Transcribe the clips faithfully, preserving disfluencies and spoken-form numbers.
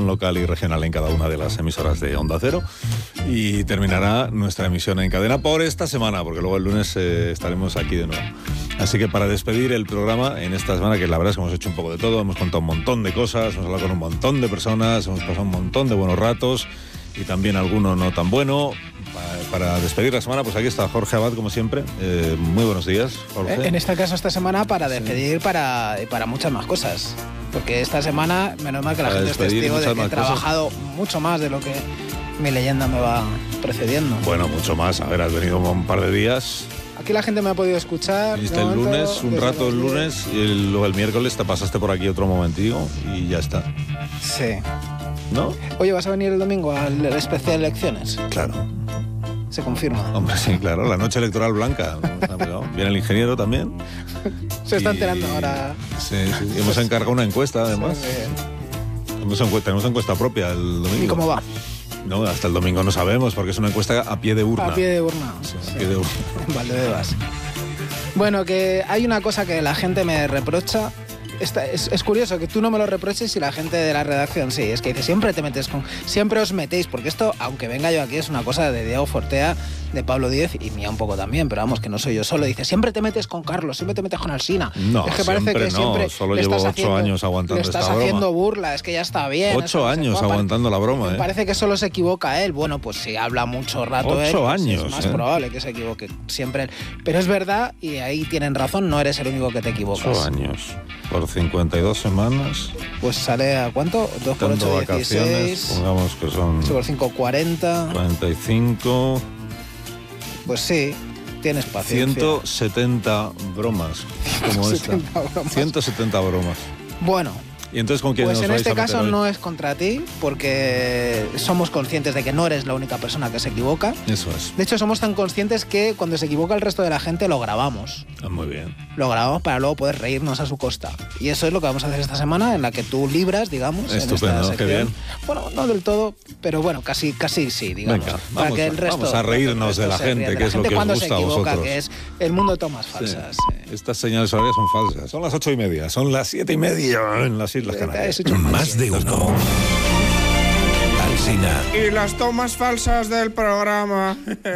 local y regional en cada una de las emisoras de Onda Cero. Y terminará nuestra emisión en cadena por esta semana, porque luego el lunes eh, estaremos aquí de nuevo. Así que para despedir el programa en esta semana, que la verdad es que hemos hecho un poco de todo, hemos contado un montón de cosas, hemos hablado con un montón de personas, hemos pasado un montón de buenos ratos y también alguno no tan bueno. Para despedir la semana, pues aquí está Jorge Abad, como siempre. Eh, muy buenos días, Jorge. En este caso, esta semana, para despedir sí. para, para muchas más cosas. Porque esta semana, menos mal que la para gente es testigo de que he trabajado cosas. mucho más de lo que mi leyenda me va precediendo. Bueno, mucho más. A ver, has venido un par de días. Aquí la gente me ha podido escuchar. Viniste el lunes, un rato el lunes, y el, luego el miércoles te pasaste por aquí otro momentillo y ya está. Sí. ¿No? Oye, ¿vas a venir el domingo al especial de elecciones? Claro. Se confirma. Hombre, sí, claro, la noche electoral blanca. Viene el ingeniero también. Se está y... enterando ahora. Sí, sí. Y hemos encargado una encuesta, además. Sí, hemos encuesta, tenemos encuesta propia el domingo. ¿Y cómo va? No, hasta el domingo no sabemos, porque es una encuesta a pie de urna. A pie de urna. Sí, sí. A pie de urna. Valdebebas. Bueno, que hay una cosa que la gente me reprocha. Esta, es, es curioso que tú no me lo reproches y la gente de la redacción sí. Es que dice, siempre te metes con... Siempre os metéis, porque esto, aunque venga yo aquí, es una cosa de Diego Fortea, de Pablo Díez y mía un poco también, pero vamos, que no soy yo solo. Dice, siempre te metes con Carlos, siempre te metes con Alsina. No, es que siempre parece que no. Siempre solo llevo ocho haciendo, años aguantando esta broma. Le estás haciendo burla, es que ya está bien. Ocho años aguantando la broma, ¿eh? Parece que solo se equivoca él. Bueno, pues si habla mucho rato ocho él, Ocho pues años, es más ¿eh? probable que se equivoque siempre él. Pero es verdad, y ahí tienen razón, no eres el único que te equivocas. Ocho años. Por cincuenta y dos semanas. Pues sale a ¿cuánto? dos por ocho, dieciséis. Pongamos que son... ocho por cinco, cuarenta. cuarenta y cinco. Pues sí, tienes paciencia. ciento setenta bromas, como esta. bromas. ciento setenta bromas. Bueno. ¿Y entonces con quién pues nos en vais este a meter caso hoy? No es contra ti, porque somos conscientes de que no eres la única persona que se equivoca. Eso es. De hecho, somos tan conscientes que cuando se equivoca el resto de la gente lo grabamos. Ah, muy bien. Lo grabamos para luego poder reírnos a su costa. Y eso es lo que vamos a hacer esta semana, en la que tú libras, digamos. Estupendo, en esta qué bien. Bueno, no del todo, pero bueno, casi, casi sí, digamos. Venga, para vamos, que el resto, vamos a reírnos de la gente, que es lo que os gusta a vosotros. Que es el mundo de tomas falsas. Sí. Sí. Estas señales horarias son falsas. Son las ocho y media, son las siete y media en las Islas Canarias. Más de uno. Alsina. Y las tomas falsas del programa.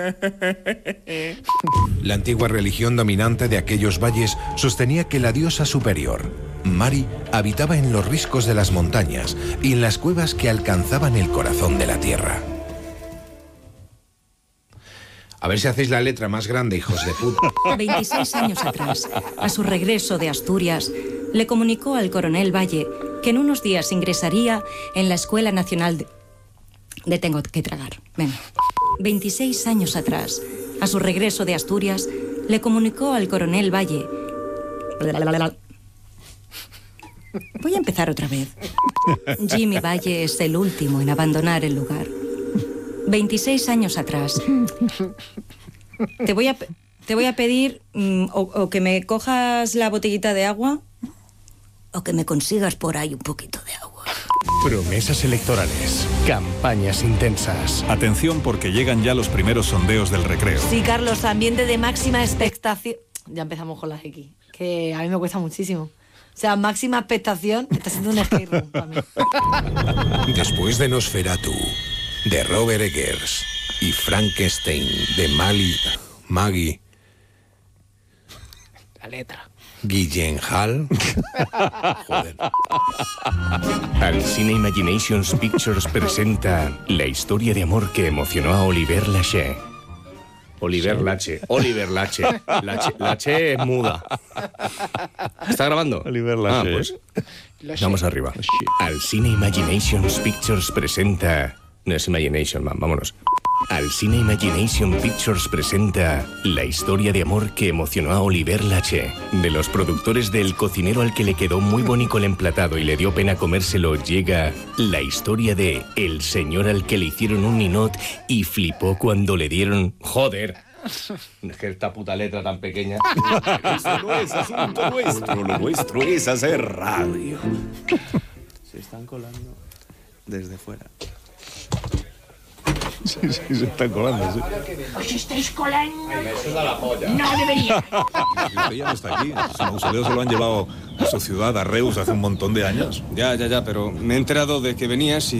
La antigua religión dominante de aquellos valles sostenía que la diosa superior, Mari, habitaba en los riscos de las montañas y en las cuevas que alcanzaban el corazón de la tierra. A ver si hacéis la letra más grande, hijos de puta. veintiséis años atrás, a su regreso de Asturias, le comunicó al coronel Valle que en unos días ingresaría en la Escuela Nacional de... de tengo que tragar. Venga. veintiséis años atrás, a su regreso de Asturias, le comunicó al coronel Valle... Voy a empezar otra vez. Jimmy Valle es el último en abandonar el lugar. veintiséis años atrás. Te voy a, te voy a pedir mm, o, o que me cojas la botellita de agua o que me consigas por ahí un poquito de agua. Promesas electorales, campañas intensas. Atención porque llegan ya los primeros sondeos del recreo. Sí, Carlos, ambiente de máxima expectación. Ya empezamos con las X, que a mí me cuesta muchísimo. O sea, máxima expectación, está siendo un escape room para mí. Después de Nosferatu, de Robert Eggers y Frankenstein, de Mali, Maggie... La letra. Gyllenhaal. Joder. Alsina Imaginations Pictures presenta la historia de amor que emocionó a Oliver Lache. Oliver sí. Lache. Oliver Lache. Lache. Lache es muda. ¿Está grabando? Oliver Lache. Ah, pues. Vamos arriba. Alsina Imaginations Pictures presenta... No es Imagination, man, vámonos. Alsina Imagination Pictures presenta la historia de amor que emocionó a Oliver Lache. De los productores de El cocinero al que le quedó muy bonito el emplatado y le dio pena comérselo, llega la historia de El señor al que le hicieron un ninot y flipó cuando le dieron... ¡Joder! Es que esta puta letra tan pequeña... Eso no es asunto nuestro, lo nuestro es hacer radio. Se están colando desde fuera. Sí, sí, se están colando, sí. ¿Os estáis colando? Me suda la polla. No debería. El ya no está aquí. Su mausoleo se lo han llevado a su ciudad, a Reus, hace un montón de años. Ya, ya, ya, pero me he enterado de que venías y...